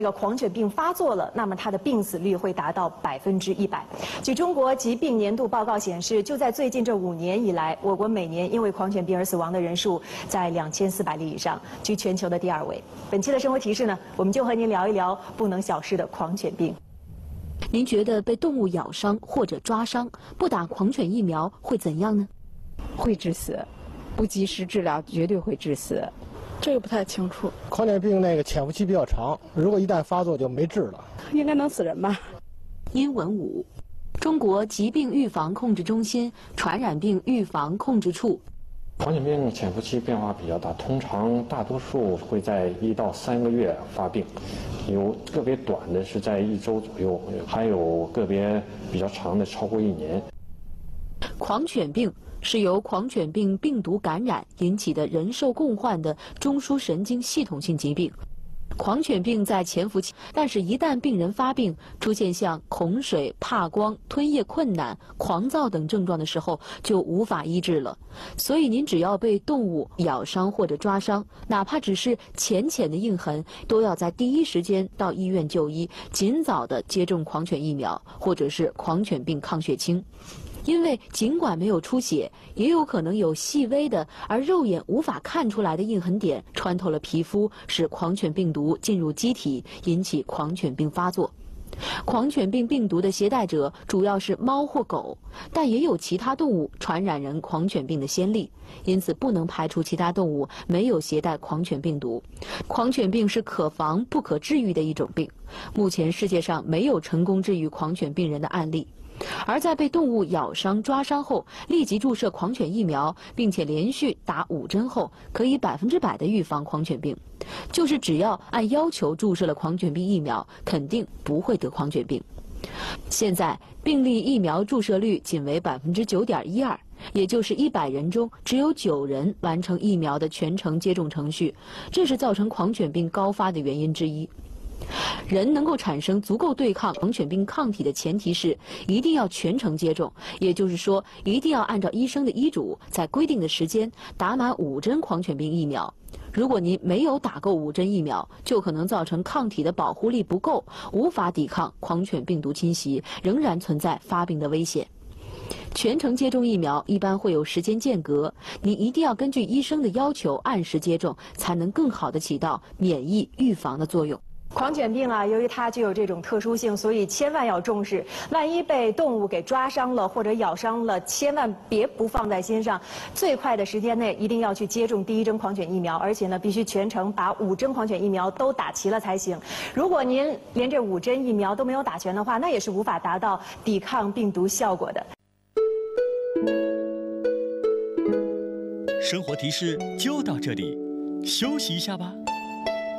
这个狂犬病发作了，那么它的病死率会达到100%。据中国疾病年度报告显示，就在最近这5年以来，我国每年因为狂犬病而死亡的人数在2400例以上，居全球的第2位。本期的生活提示呢，我们就和您聊一聊不能小视的狂犬病。 您觉得被动物咬伤或者抓伤，不打狂犬疫苗会怎样呢？ 会致死，不及时治疗绝对会致死。 这个不太清楚。 狂犬病那个潜伏期比较长，如果一旦发作就没治了。 应该能死人吧？ 殷文武，中国疾病预防控制中心传染病预防控制处。 狂犬病潜伏期变化比较大，通常大多数会在1到3个月发病，有个别短的是在1周左右，还有个别比较长的超过1年。 狂犬病是由狂犬病病毒感染引起的人兽共患的中枢神经系统性疾病。狂犬病在潜伏期，但是一旦病人发病，出现像恐水、怕光、吞咽困难、狂躁等症状的时候，就无法医治了。所以您只要被动物咬伤或者抓伤，哪怕只是浅浅的印痕，都要在第一时间到医院就医，尽早的接种狂犬疫苗或者是狂犬病抗血清。因为尽管没有出血，也有可能有细微的而肉眼无法看出来的印痕点穿透了皮肤，使狂犬病毒进入机体，引起狂犬病发作。狂犬病病毒的携带者主要是猫或狗，但也有其他动物传染人狂犬病的先例，因此不能排除其他动物没有携带狂犬病毒。狂犬病是可防不可治愈的一种病，目前世界上没有成功治愈狂犬病人的案例。而在被动物咬伤、抓伤后，立即注射狂犬疫苗，并且连续打5针后，可以100%的预防狂犬病。就是只要按要求注射了狂犬病疫苗，肯定不会得狂犬病。现在病例疫苗注射率仅为9.12%，也就是100人中只有9人完成疫苗的全程接种程序，这是造成狂犬病高发的原因之一。人能够产生足够对抗狂犬病抗体的前提是一定要全程接种，也就是说一定要按照医生的医嘱，在规定的时间打满5针狂犬病疫苗。如果您没有打够5针疫苗，就可能造成抗体的保护力不够，无法抵抗狂犬病毒侵袭，仍然存在发病的危险。全程接种疫苗一般会有时间间隔，你一定要根据医生的要求按时接种，才能更好地起到免疫预防的作用。 狂犬病啊，由于它具有这种特殊性，所以千万要重视。万一被动物给抓伤了或者咬伤了，千万别不放在心上。最快的时间内一定要去接种第1针狂犬疫苗，而且呢，必须全程把5针狂犬疫苗都打齐了才行。如果您连这5针疫苗都没有打全的话，那也是无法达到抵抗病毒效果的。 生活提示就到这里，休息一下吧。